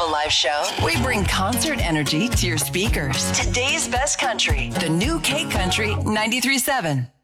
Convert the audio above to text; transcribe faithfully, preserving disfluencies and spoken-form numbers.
live show, we bring concert energy to your speakers. Today's best country, the new K Country ninety-three point seven.